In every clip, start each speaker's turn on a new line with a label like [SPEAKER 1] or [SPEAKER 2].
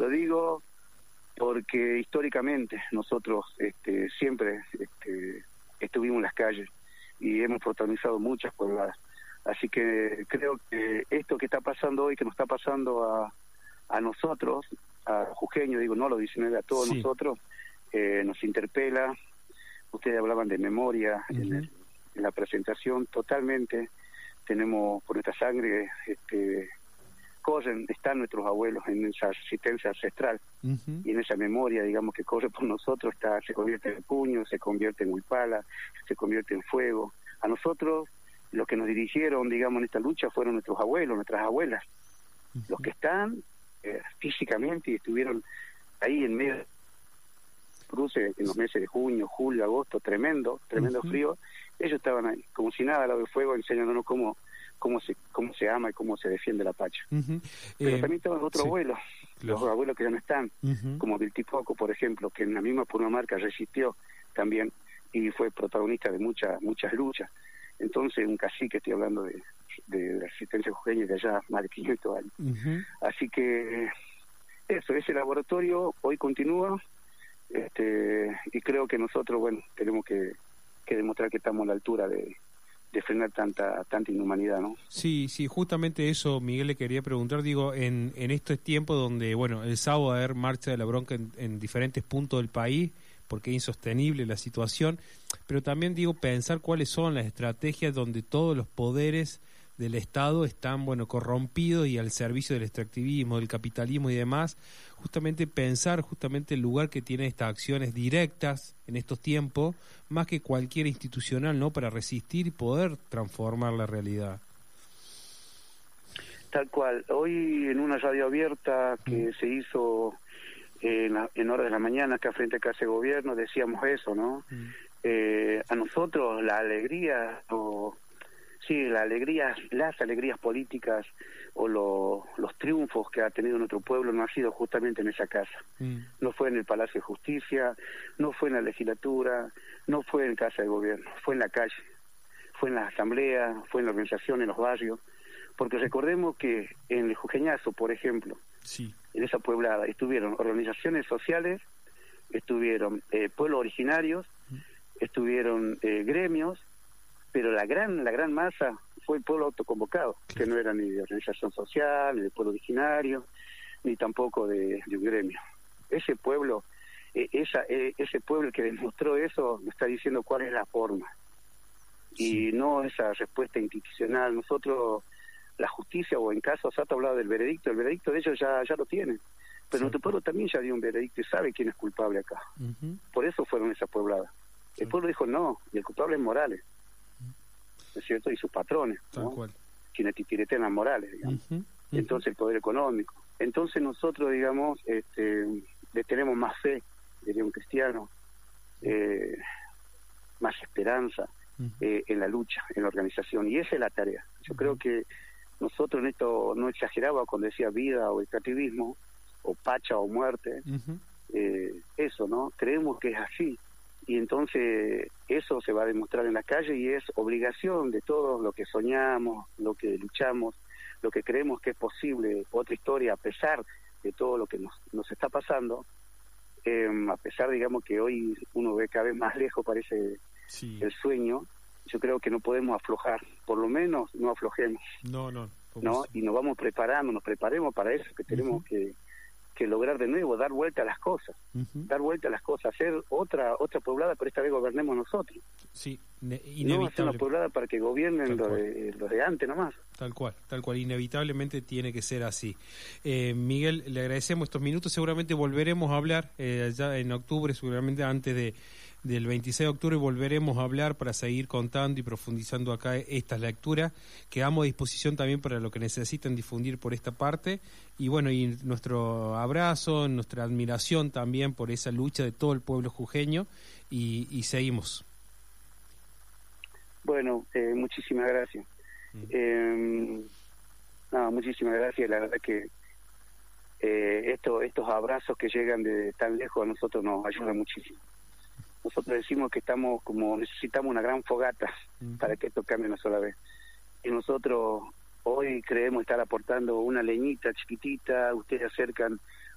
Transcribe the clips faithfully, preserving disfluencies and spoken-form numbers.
[SPEAKER 1] Lo digo porque históricamente nosotros este, siempre este, estuvimos en las calles y hemos protagonizado muchas pobladas. Así que creo que esto que está pasando hoy, que nos está pasando a, a nosotros, a jujeños, digo, no a los diecinueve, a todos sí. nosotros, eh, nos interpela. Ustedes hablaban de memoria uh-huh. en, el, en la presentación, totalmente. Tenemos por nuestra sangre, este, corren, están nuestros abuelos en esa resistencia ancestral uh-huh. y en esa memoria, digamos, que corre por nosotros, está, se convierte en puño, se convierte en huipala, se convierte en fuego. A nosotros, los que nos dirigieron, digamos, en esta lucha fueron nuestros abuelos, nuestras abuelas, uh-huh. los que están eh, físicamente y estuvieron ahí en medio cruce en los meses de junio, julio, agosto, tremendo, tremendo uh-huh. frío. Ellos estaban ahí, como si nada, al lado del fuego, enseñándonos cómo cómo se cómo se ama y cómo se defiende la pacha. Uh-huh. Pero eh, también estaban otros sí, abuelos, claro. los abuelos que ya no están, uh-huh. como Viltipoco, por ejemplo, que en la misma Purmamarca resistió también y fue protagonista de muchas muchas luchas. Entonces, un cacique, estoy hablando de, de la resistencia jujeña de allá más de quinientos años. Uh-huh. Así que eso, ese laboratorio hoy continúa, este y creo que nosotros, bueno, tenemos que, que demostrar que estamos a la altura de de frenar tanta tanta inhumanidad, ¿no?
[SPEAKER 2] Sí, sí, justamente eso, Miguel, le quería preguntar, digo, en, en estos tiempos donde, bueno, el sábado va a haber marcha de la bronca en, en diferentes puntos del país, porque es insostenible la situación, pero también, digo, pensar cuáles son las estrategias donde todos los poderes del Estado están, bueno, corrompidos y al servicio del extractivismo, del capitalismo y demás, justamente pensar justamente el lugar que tienen estas acciones directas en estos tiempos, más que cualquier institucional, ¿no?, para resistir y poder transformar la realidad.
[SPEAKER 1] Tal cual. Hoy en una radio abierta que mm. se hizo en, la, en horas de la mañana acá frente a Casa de Gobierno, decíamos eso, ¿no? Mm. Eh, a nosotros la alegría o sí, la alegría, las alegrías políticas o lo, los triunfos que ha tenido nuestro pueblo no ha sido justamente en esa casa. Mm. No fue en el Palacio de Justicia, no fue en la legislatura, no fue en Casa de Gobierno, fue en la calle, fue en la asamblea, fue en la organización, en los barrios. Porque recordemos que en el Jujeñazo, por ejemplo, sí. en esa pueblada, estuvieron organizaciones sociales, estuvieron eh, pueblos originarios, mm. estuvieron eh, gremios, pero la gran la gran masa fue el pueblo autoconvocado, que no era ni de organización social, ni de pueblo originario, ni tampoco de, de un gremio. Ese pueblo, eh, esa eh, ese pueblo que demostró eso, me está diciendo cuál es la forma. Sí. Y no esa respuesta institucional. Nosotros, la justicia, o en caso Sato ha hablado del veredicto, el veredicto de ellos ya, ya lo tienen. Pero sí. nuestro pueblo también ya dio un veredicto y sabe quién es culpable acá. Uh-huh. Por eso fueron esas pobladas. Sí. El pueblo dijo no, y el culpable es Morales. ¿No es cierto? Y sus patrones, ¿no? Tal cual. Quienes titiretean las morales, digamos. Uh-huh, uh-huh. Entonces el poder económico. Entonces nosotros, digamos, este, le tenemos más fe, diría un cristiano, eh, más esperanza uh-huh. eh, en la lucha, en la organización, y esa es la tarea. Yo uh-huh. creo que nosotros en esto no exageraba cuando decía vida o extractivismo, o pacha o muerte, uh-huh. eh, eso, ¿no? Creemos que es así. Y entonces eso se va a demostrar en la calle y es obligación de todos lo que soñamos, lo que luchamos, lo que creemos que es posible, otra historia a pesar de todo lo que nos, nos está pasando, eh, a pesar, digamos, que hoy uno ve cada vez más lejos, parece sí. el sueño, yo creo que no podemos aflojar, por lo menos no aflojemos.
[SPEAKER 2] No, no.
[SPEAKER 1] ¿no? Y nos vamos preparando, nos preparemos para eso, que tenemos uh-huh. que... que lograr de nuevo, dar vuelta a las cosas, uh-huh. dar vuelta a las cosas, hacer otra otra poblada, pero esta vez gobernemos nosotros.
[SPEAKER 2] Sí,
[SPEAKER 1] inevitable. No hacer una poblada para que gobiernen los de, los de antes nomás.
[SPEAKER 2] Tal cual, tal cual, inevitablemente tiene que ser así. Eh, Miguel, le agradecemos estos minutos, seguramente volveremos a hablar eh, ya en octubre, seguramente antes de del veintiséis de octubre volveremos a hablar para seguir contando y profundizando acá estas lecturas. Quedamos a disposición también para lo que necesiten difundir por esta parte. Y bueno, y nuestro abrazo, nuestra admiración también por esa lucha de todo el pueblo jujeño. Y, y seguimos.
[SPEAKER 1] Bueno, eh, muchísimas gracias. Mm. Eh, no, muchísimas gracias. La verdad que eh, esto, estos abrazos que llegan de tan lejos a nosotros nos ayudan muchísimo. Nosotros decimos que estamos como necesitamos una gran fogata uh-huh. para que esto cambie una sola vez. Y nosotros hoy creemos estar aportando una leñita chiquitita, ustedes acercan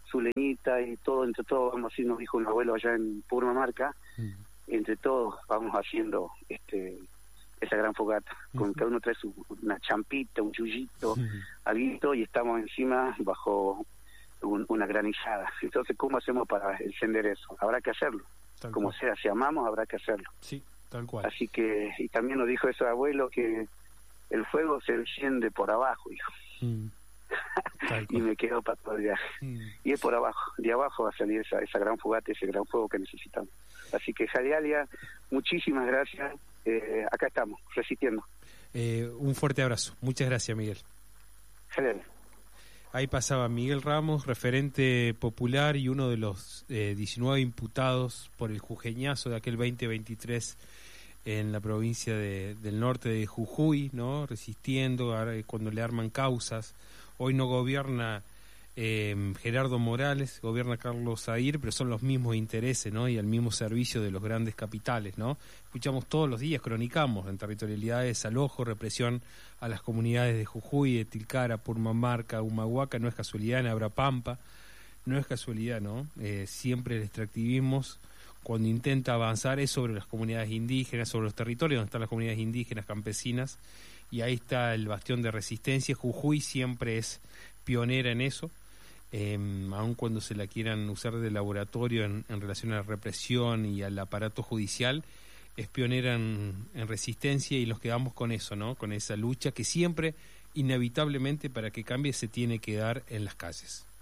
[SPEAKER 1] su leñita y todo, entre todos, vamos así, nos dijo un abuelo allá en Purmamarca, mm. entre todos vamos haciendo este esa gran fogata, uh-huh. con cada uno trae su, una champita, un chuyito, uh-huh. alguito, y estamos encima bajo un, una granizada. Entonces, ¿cómo hacemos para encender eso? Habrá que hacerlo. Tal Como cual. sea, si amamos, habrá que hacerlo.
[SPEAKER 2] Sí, tal cual.
[SPEAKER 1] Así que, y también nos dijo ese abuelo que el fuego se enciende por abajo, hijo. Mm. Y me quedo para todo el viaje. Mm. Y es por abajo, de abajo va a salir esa, esa gran fogata, ese gran fuego que necesitamos. Así que, Jalialia, muchísimas gracias. Eh, acá estamos, resistiendo.
[SPEAKER 2] Eh, un fuerte abrazo. Muchas gracias, Miguel.
[SPEAKER 1] Jalialia.
[SPEAKER 2] Ahí pasaba Miguel Ramos, referente popular y uno de los eh, diecinueve imputados por el jujeñazo de aquel veinte veintitrés en la provincia de, del norte de Jujuy, ¿no? Resistiendo cuando le arman causas. Hoy no gobierna eh, Gerardo Morales, gobierna Carlos Saír, pero son los mismos intereses, ¿no? Y al mismo servicio de los grandes capitales, ¿no? Escuchamos todos los días, cronicamos en territorialidad, desalojo, represión a las comunidades de Jujuy, de Tilcara, Purmamarca, Humahuaca. No es casualidad, en Abrapampa, no es casualidad, ¿no? Eh, siempre el extractivismo, cuando intenta avanzar, es sobre las comunidades indígenas, sobre los territorios donde están las comunidades indígenas, campesinas, y ahí está el bastión de resistencia. Jujuy siempre es pionera en eso, eh, aun cuando se la quieran usar de laboratorio en, en relación a la represión y al aparato judicial, es pionera en, en resistencia, y nos quedamos con eso, ¿no? Con esa lucha que siempre, inevitablemente, para que cambie, se tiene que dar en las calles.